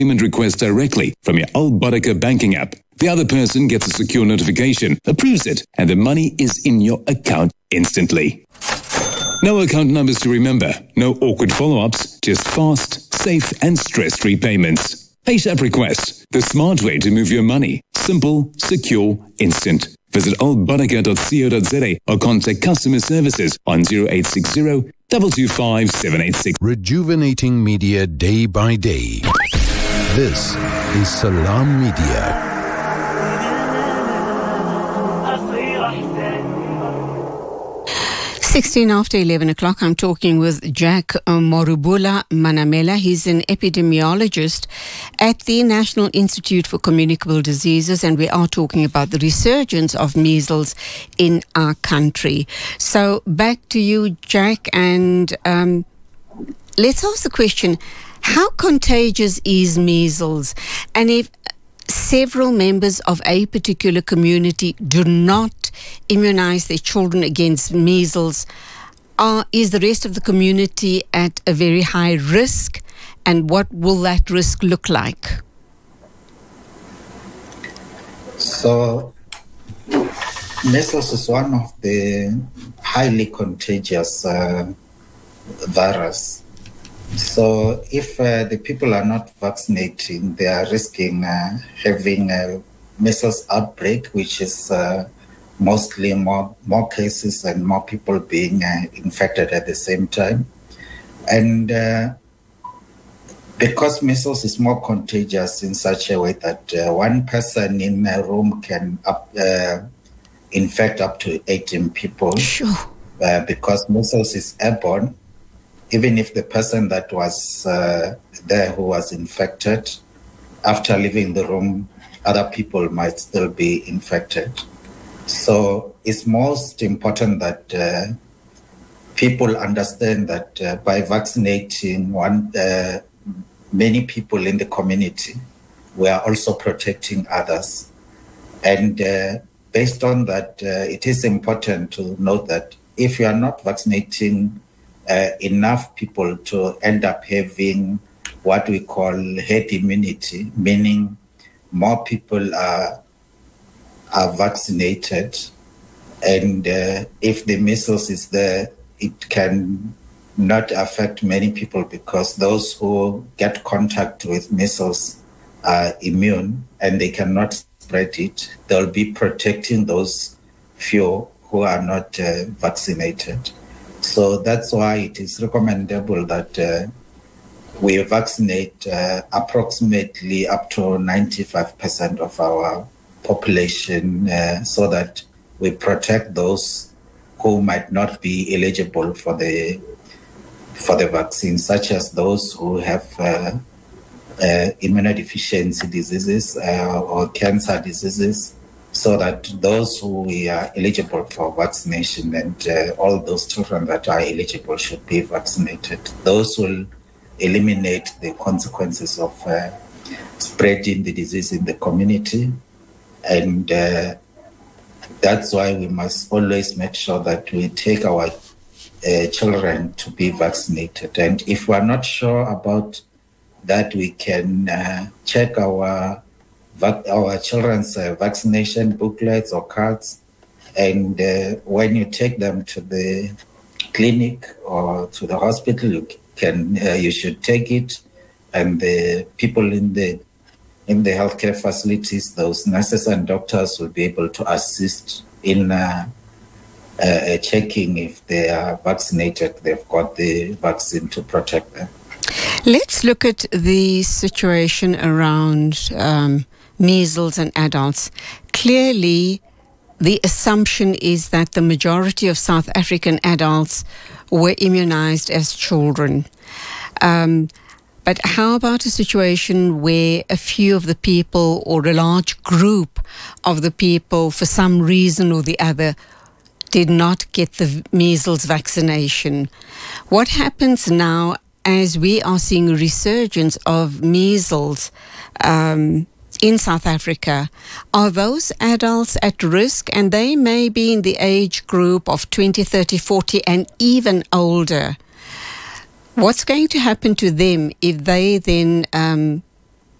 payment request directly from your Al Baraka banking app. The other person gets a secure notification, approves it, and the money is in your account instantly. No account numbers to remember, no awkward follow-ups, just fast, safe and stress-free payments. PayShap Request, the smart way to move your money. Simple, secure, instant. Visit albaraka.co.za or contact customer services on 0860 225 786. Rejuvenating media day by day. This is Salam Media. 16 after 11 o'clock, I'm talking with Jack Morubula Manamela. He's an epidemiologist at the National Institute for Communicable Diseases, and we are talking about the resurgence of measles in our country. So back to you, Jack, and let's ask the question, how contagious is measles? And if several members of a particular community do not immunize their children against measles, is the rest of the community at a very high risk? And what will that risk look like? So, measles is one of the highly contagious virus. So if the people are not vaccinating, they are risking having a measles outbreak, which is mostly more cases and more people being infected at the same time. And because measles is more contagious in such a way that one person in a room can infect up to 18 people. Sure. Because measles is airborne. Even if the person that was there who was infected, after leaving the room, other people might still be infected. So it's most important that people understand that by vaccinating many people in the community, we are also protecting others. And based on that, it is important to note that if you are not vaccinating enough people to end up having what we call herd immunity, meaning more people are vaccinated, and if the measles is there, it can not affect many people because those who get contact with measles are immune and they cannot spread it. They'll be protecting those few who are not vaccinated. So that's why it is recommendable that we vaccinate approximately up to 95% of our population so that we protect those who might not be eligible for the vaccine, such as those who have immunodeficiency diseases or cancer diseases, so that those who are eligible for vaccination and all those children that are eligible should be vaccinated. Those will eliminate the consequences of spreading the disease in the community. And that's why we must always make sure that we take our children to be vaccinated. And if we're not sure about that, we can check our children's vaccination booklets or cards, and when you take them to the clinic or to the hospital, you should take it, and the people in the healthcare facilities, those nurses and doctors, will be able to assist in checking if they are vaccinated, they've got the vaccine to protect them. Let's look at the situation around measles in adults. Clearly, the assumption is that the majority of South African adults were immunized as children. But how about a situation where a few of the people or a large group of the people, for some reason or the other, did not get the measles vaccination? What happens now as we are seeing a resurgence of measles in South Africa? Are those adults at risk? And they may be in the age group of 20, 30, 40 and even older. What's going to happen to them if they then